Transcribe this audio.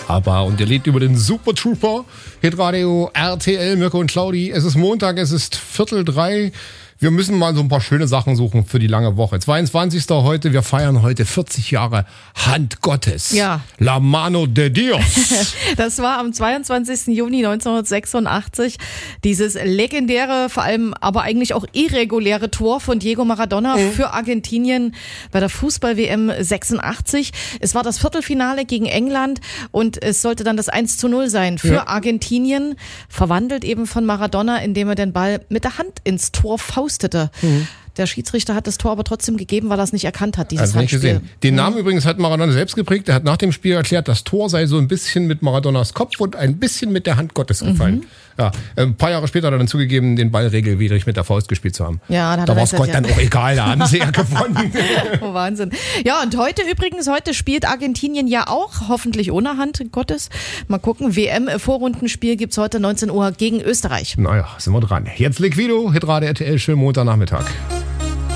Aber und ihr lebt über den Super Trooper, Hitradio RTL, Mirko und Claudi. Es ist Montag, es ist 2:45. Wir müssen mal so ein paar schöne Sachen suchen für die lange Woche. 22. heute, wir feiern heute 40 Jahre Hand Gottes. Ja. La Mano de Dios. Das war am 22. Juni 1986 dieses legendäre, vor allem aber eigentlich auch irreguläre Tor von Diego Maradona für Argentinien bei der Fußball-WM 86. Es war das Viertelfinale gegen England und es sollte dann das 1:0 sein für Argentinien, verwandelt eben von Maradona, indem er den Ball mit der Hand ins Tor faustete. Der Schiedsrichter hat das Tor aber trotzdem gegeben, weil er es nicht erkannt hat, dieses Handspiel. Gesehen. Den Namen übrigens hat Maradona selbst geprägt. Er hat nach dem Spiel erklärt, das Tor sei so ein bisschen mit Maradonas Kopf und ein bisschen mit der Hand Gottes gefallen. Ja, ein paar Jahre später hat er dann zugegeben, den Ball regelwidrig mit der Faust gespielt zu haben. Ja, da war es Gott dann auch egal, da haben sie ja gewonnen. Oh, Wahnsinn. Ja, und heute spielt Argentinien ja auch, hoffentlich ohne Hand Gottes. Mal gucken, WM-Vorrundenspiel gibt's heute 19 Uhr gegen Österreich. Naja, sind wir dran. Jetzt Liquido, Hitradio RTL, schönen Montagnachmittag.